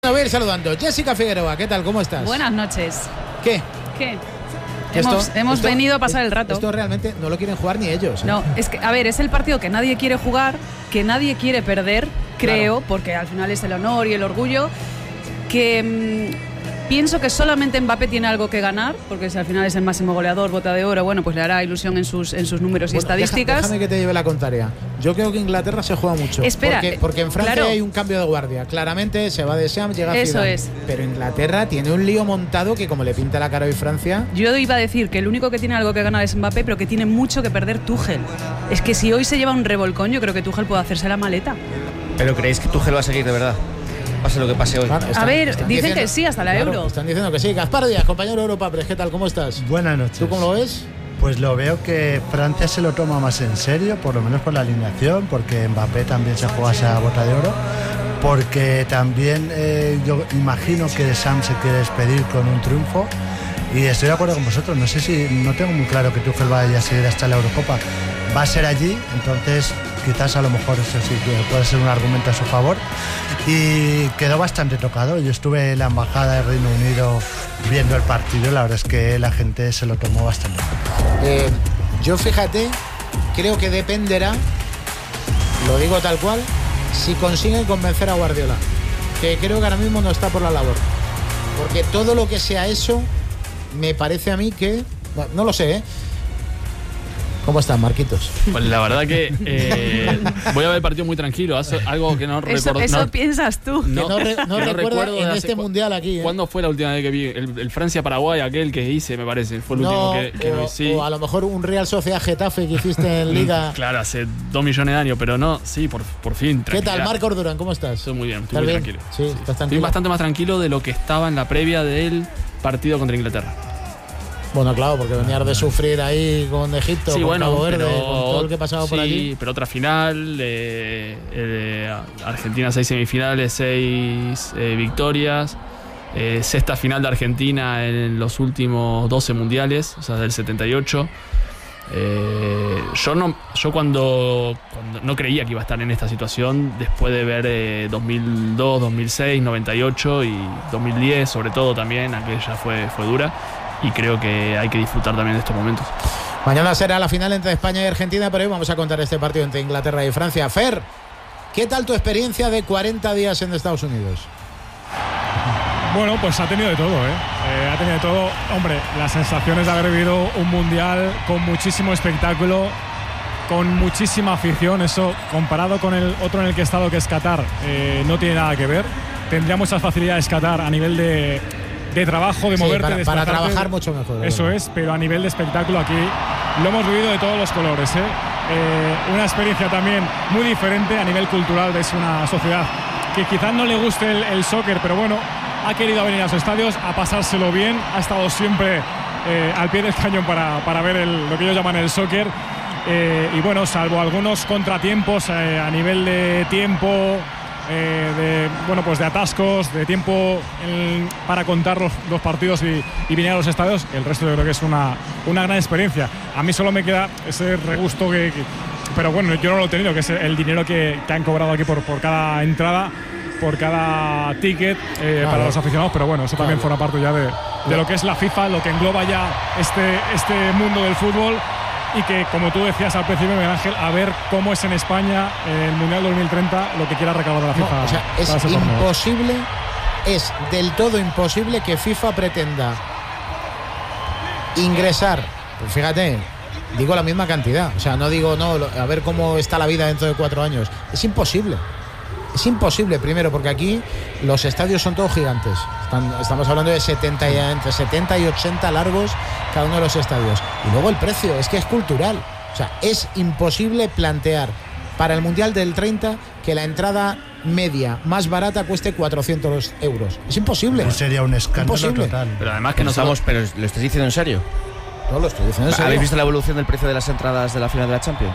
Bueno, voy a ir saludando. Jessica Figueroa, ¿qué tal? ¿Cómo estás? Buenas noches. ¿Qué? Hemos venido a pasar el rato. Esto realmente no lo quieren jugar ni ellos. No, es que, a ver, es el partido que nadie quiere jugar, que nadie quiere perder, creo, Claro. porque al final es el honor y el orgullo, que pienso que solamente Mbappé tiene algo que ganar, porque si al final es el máximo goleador, Bota de Oro, bueno, pues le hará ilusión en sus números y estadísticas. Déjame que te lleve la contraria. Yo creo que Inglaterra se juega mucho. Espera, porque en Francia claro. hay un cambio de guardia. Claramente se va de Shams, llega Eso Zidane. es. Pero Inglaterra tiene un lío montado que como le pinta la cara hoy Francia. Yo iba a decir que el único que tiene algo que ganar es Mbappé, pero que tiene mucho que perder Tuchel. Es que si hoy se lleva un revolcón, yo creo que Tuchel puede hacerse la maleta. ¿Pero creéis que Tuchel va a seguir de verdad? Pase lo que pase hoy. Claro, Dicen diciendo- que sí, hasta la Euro. Están diciendo que sí. Gaspar Díaz, compañero de Europa Press, ¿qué tal? ¿Cómo estás? Buenas noches. ¿Tú cómo lo ves? Pues lo veo que Francia se lo toma más en serio, por lo menos por la alineación, porque Mbappé también se juega esa Bota de Oro, porque también yo imagino que Sam se quiere despedir con un triunfo. Y estoy de acuerdo con vosotros, no tengo muy claro que Tuchel vaya a seguir hasta la Eurocopa. Va a ser allí, entonces quizás a lo mejor eso sí que puede ser un argumento a su favor. Y quedó bastante tocado. Yo estuve en la embajada del Reino Unido viendo el partido, la verdad es que la gente se lo tomó bastante. Yo fíjate, creo que dependerá, lo digo tal cual, si consiguen convencer a Guardiola, que creo que ahora mismo no está por la labor. Porque todo lo que sea eso, me parece a mí que... Bueno, no lo sé, ¿eh? ¿Cómo están, Marquitos? Pues la verdad que voy a ver el partido muy tranquilo. Algo que no recuerdo. Eso No, piensas tú. No recuerda recuerdo en de este hace mundial aquí, ¿eh? ¿Cuándo fue la última vez que vi? El Francia-Paraguay, aquel que hice, me parece. Fue el último que vi. Sí. O a lo mejor un Real Sociedad Getafe que hiciste en Liga. Claro, hace 2 millones de años, pero no, sí, por fin. ¿Qué tranquilidad. tal, Marcos Durán? ¿Cómo estás? Estoy muy bien, ¿Estás estoy muy bien? tranquilo. Sí, estás tranquilo. Estoy bastante más tranquilo de lo que estaba en la previa del partido contra Inglaterra. Bueno, claro, porque venías de sufrir ahí con Egipto, Sí, con bueno, Cabo Verde, pero, con todo el que pasaba por sí, allí. pero otra final, Argentina 6 semifinales, 6 victorias, sexta final de Argentina en los últimos 12 mundiales, o sea, del 78. Yo cuando no creía que iba a estar en esta situación, después de ver 2002, 2006, 98 y 2010 sobre todo también, aquella fue dura. Y creo que hay que disfrutar también de estos momentos. Mañana será la final entre España y Argentina, pero hoy vamos a contar este partido entre Inglaterra y Francia. Fer, ¿qué tal tu experiencia de 40 días en Estados Unidos? Bueno, pues ha tenido de todo, ¿eh? Ha tenido de todo. Hombre, las sensaciones de haber vivido un mundial con muchísimo espectáculo, con muchísima afición. Eso, comparado con el otro en el que he estado, que es Qatar, no tiene nada que ver. Tendría muchas facilidades Qatar a nivel de trabajo, de moverte, para trabajar mucho mejor. Eso es, pero a nivel de espectáculo aquí lo hemos vivido de todos los colores, ¿eh? Una experiencia también muy diferente a nivel cultural. Es una sociedad que quizás no le guste el soccer, pero bueno, ha querido venir a los estadios a pasárselo bien, ha estado siempre al pie del cañón para ver lo que ellos llaman el soccer. Y bueno, salvo algunos contratiempos a nivel de tiempo, de atascos, de tiempo para contar los partidos y venir a los estadios, el resto yo creo que es una gran experiencia. A mí solo me queda ese regusto pero bueno, yo no lo he tenido, que es el dinero que han cobrado aquí por cada entrada, por cada ticket, para los aficionados, pero bueno, eso también forma parte ya de lo que es la FIFA, lo que engloba ya este mundo del fútbol. Y que, como tú decías al principio, Miguel Ángel, a ver cómo es en España el Mundial 2030, lo que quiera recaudar la FIFA. No, o sea, es imposible, es del todo imposible que FIFA pretenda ingresar, pues fíjate, digo la misma cantidad, o sea, no digo, a ver cómo está la vida dentro de 4 años. Es imposible. Es imposible, primero, porque aquí los estadios son todos gigantes. Estamos hablando de entre 70 y 80 largos cada uno de los estadios. Y luego el precio, es que es cultural. O sea, es imposible plantear para el Mundial del 30 que la entrada media más barata cueste 400 euros. Es imposible. Eso sería un escándalo total. Pero además que ¿Pero lo estás diciendo en serio? No lo estoy diciendo en serio. ¿Habéis visto la evolución del precio de las entradas de la final de la Champions?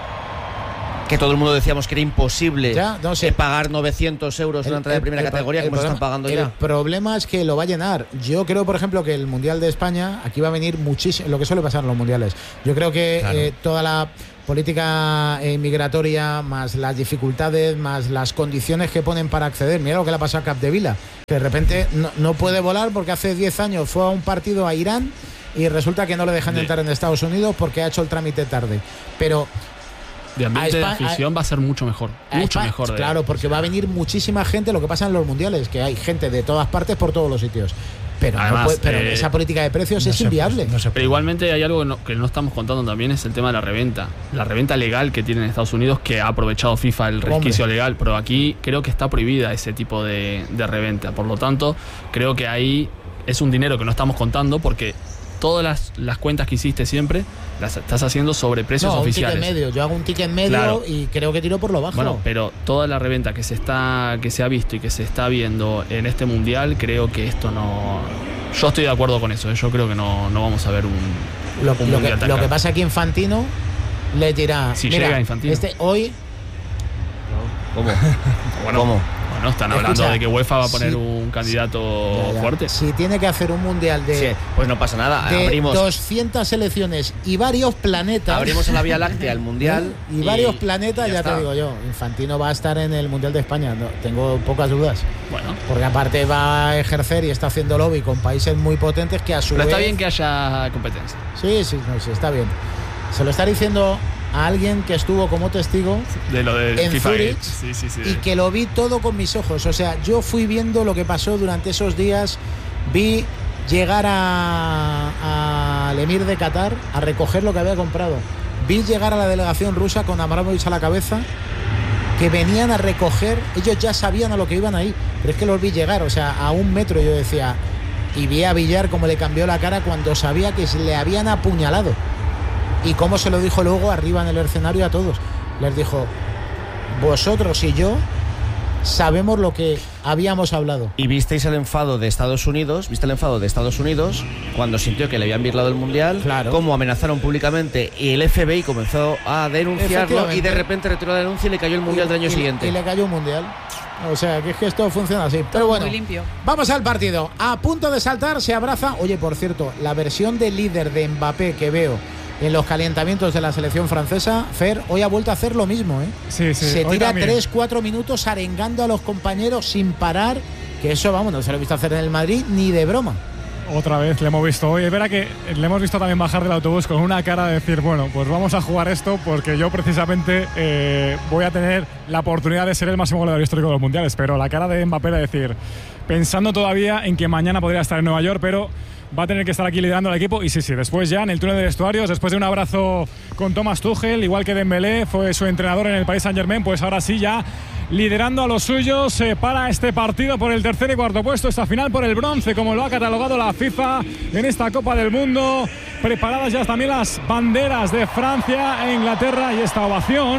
Que todo el mundo decíamos que era imposible pagar 900 euros una entrada de primera categoría, como se están pagando ya. El problema es que lo va a llenar. Yo creo, por ejemplo, que el Mundial de España, aquí va a venir muchísimo, lo que suele pasar en los mundiales. Yo creo que toda la política migratoria, más las dificultades, más las condiciones que ponen para acceder. Mira lo que le ha pasado a Capdevila, que de repente no puede volar porque hace 10 años fue a un partido a Irán y resulta que no le dejan entrar en Estados Unidos porque ha hecho el trámite tarde. Pero de ambiente de afición va a ser mucho mejor. Mucho mejor. Claro, porque va a venir muchísima gente, lo que pasa en los mundiales, que hay gente de todas partes por todos los sitios. Pero, además, pero esa política de precios es inviable. Pero igualmente hay algo que no estamos contando también, es el tema de la reventa. La reventa legal que tiene en Estados Unidos, que ha aprovechado FIFA el resquicio legal, pero aquí creo que está prohibida ese tipo de reventa. Por lo tanto, creo que ahí es un dinero que no estamos contando porque todas las cuentas que hiciste siempre las estás haciendo sobre precios oficiales. Un ticket medio. Yo hago un ticket medio, claro, y creo que tiro por lo bajo. Bueno, pero toda la reventa que se ha visto y que se está viendo en este mundial, creo que esto no. Yo estoy de acuerdo con eso. Yo creo que no vamos a ver un mundial tan lo que pasa aquí Infantino le dirá. Si llega Infantino. Hoy. ¿Cómo? ¿Cómo? Bueno, están hablando de que UEFA va a poner un candidato fuerte. Si tiene que hacer un mundial de. Sí, pues no pasa nada. Abrimos 200 selecciones y varios planetas. Abrimos la Vía Láctea al mundial. Y varios planetas, ya te digo yo. Infantino va a estar en el mundial de España. No, tengo pocas dudas. Bueno. Porque aparte va a ejercer y está haciendo lobby con países muy potentes que a su vez. Pero está bien que haya competencia. Sí, está bien. Se lo está diciendo a alguien que estuvo como testigo de lo de en FIFA Zurich y que lo vi todo con mis ojos. O sea, yo fui viendo lo que pasó durante esos días. Vi llegar al emir de Qatar a recoger lo que había comprado. Vi llegar a la delegación rusa con Abramovich a la cabeza, que venían a recoger. Ellos ya sabían a lo que iban ahí, pero es que los vi llegar, o sea, a 1 metro. Yo decía, y vi a Villar cómo le cambió la cara cuando sabía que se le habían apuñalado. Y cómo se lo dijo luego arriba en el escenario a todos. Les dijo, vosotros y yo sabemos lo que habíamos hablado. Y visteis el enfado de Estados Unidos, cuando sintió que le habían virlado el mundial, claro, cómo amenazaron públicamente y el FBI comenzó a denunciarlo y de repente retiró la denuncia y le cayó el mundial del año siguiente. Y le cayó un mundial. O sea, que es que esto funciona así. Pero bueno, vamos al partido. A punto de saltar, se abraza. Oye, por cierto, la versión de líder de Mbappé que veo en los calentamientos de la selección francesa, Fer, hoy ha vuelto a hacer lo mismo, ¿eh? Sí, se tira 3-4 minutos arengando a los compañeros sin parar, que eso, vamos, no se lo he visto hacer en el Madrid ni de broma. Otra vez le hemos visto hoy. Es verdad que le hemos visto también bajar del autobús con una cara de decir, bueno, pues vamos a jugar esto porque yo precisamente voy a tener la oportunidad de ser el máximo goleador histórico de los mundiales. Pero la cara de Mbappé de decir, pensando todavía en que mañana podría estar en Nueva York, pero va a tener que estar aquí liderando al equipo. Y sí, después ya en el túnel de vestuarios, después de un abrazo con Thomas Tuchel, igual que Dembélé fue su entrenador en el Paris Saint-Germain, pues ahora sí ya liderando a los suyos para este partido por el tercer y cuarto puesto, esta final por el bronce, como lo ha catalogado la FIFA en esta Copa del Mundo. Preparadas ya también las banderas de Francia e Inglaterra y esta ovación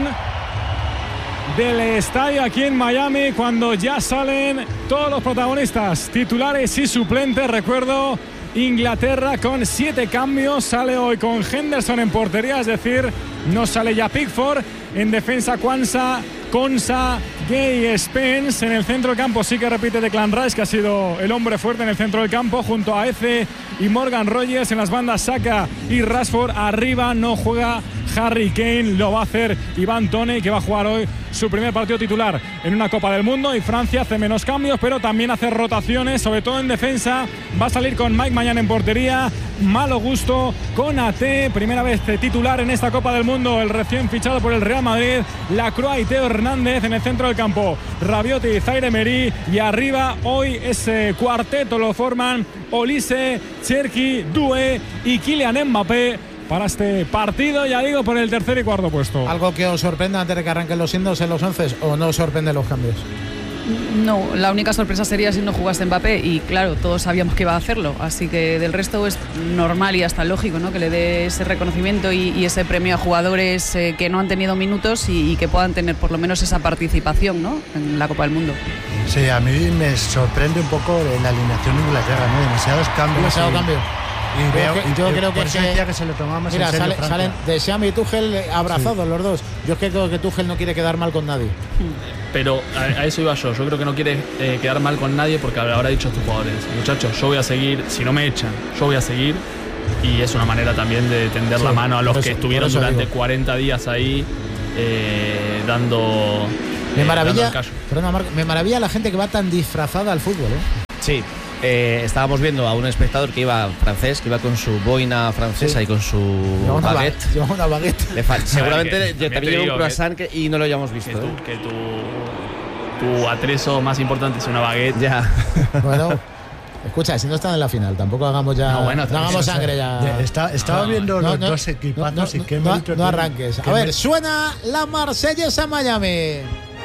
del estadio aquí en Miami cuando ya salen todos los protagonistas, titulares y suplentes. Recuerdo, Inglaterra con 7 cambios, sale hoy con Henderson en portería, es decir, no sale ya Pickford. En defensa, Kwanzaa, Konsa, Gay, Spence. En el centro del campo sí que repite Declan Rice, que ha sido el hombre fuerte en el centro del campo, junto a Eze y Morgan Rogers. En las bandas, Saka y Rashford. Arriba no juega Harry Kane, lo va a hacer Ivan Toney, que va a jugar hoy su primer partido titular en una Copa del Mundo. Y Francia hace menos cambios, pero también hace rotaciones, sobre todo en defensa. Va a salir con Mike Maignan en portería, Malo Gusto, Konaté, primera vez titular en esta Copa del Mundo, el recién fichado por el Real Madrid, Lacroix y Teo Hernández. En el centro del campo, Rabiot y Zaire Emery, y arriba hoy ese cuarteto lo forman Olise, Cherki, Doué y Kylian Mbappé para este partido, ya digo, por el tercer y cuarto puesto. ¿Algo que os sorprenda antes de que arranquen los hindos en los 11 o no os sorprenden los cambios? No, la única sorpresa sería si no jugase Mbappé, y claro, todos sabíamos que iba a hacerlo, así que del resto es normal y hasta lógico, ¿no?, que le dé ese reconocimiento y ese premio a jugadores que no han tenido minutos y que puedan tener por lo menos esa participación, ¿no?, en la Copa del Mundo. Sí, a mí me sorprende un poco la alineación de Inglaterra, ¿no? Demasiados cambios. Demasiado cambio. Yo creo que se lo tomaba más en serio. Salen de Xhaka y Tuchel abrazados, los dos. Yo es que creo que Tuchel no quiere quedar mal con nadie. Pero a eso iba yo. Yo creo que no quiere quedar mal con nadie porque habrá dicho a tus jugadores, muchachos, yo voy a seguir, si no me echan, yo voy a seguir y es una manera también de tender la mano a los que estuvieron durante 40 días ahí dando. Me maravilla la gente que va tan disfrazada al fútbol. Sí. Estábamos viendo a un espectador que iba francés, que iba con su boina francesa y con su baguette. Lleva una baguette. Seguramente también lleva un croissant y no lo hayamos visto. Que tu atrezo más importante es una baguette. Ya. Bueno, escucha, si no están en la final, tampoco hagamos ya. No hagamos sangre ya. Estaba viendo los dos equipazos y qué no arranques. A ver, suena la Marsellesa Miami.